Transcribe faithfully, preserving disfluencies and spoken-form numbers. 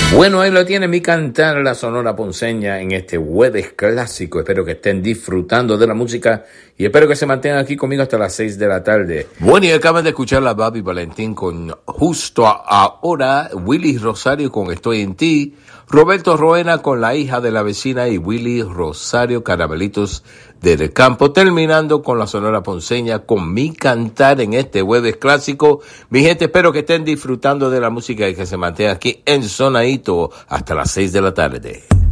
Bueno, ahí lo tiene mi cantar la Sonora Ponceña en este jueves clásico. Espero que estén disfrutando de la música y espero que se mantengan aquí conmigo hasta las seis de la tarde. Bueno, y acaban de escuchar a Bobby Valentín con Justo Ahora, Willy Rosario con Estoy en Ti, Roberto Roena con La Hija de la Vecina y Willy Rosario Caramelitos del Campo, terminando con la Sonora Ponceña con mi cantar en este jueves clásico. Mi gente, espero que estén disfrutando de la música y que se mantengan aquí en Sonadito hasta las seis de la tarde.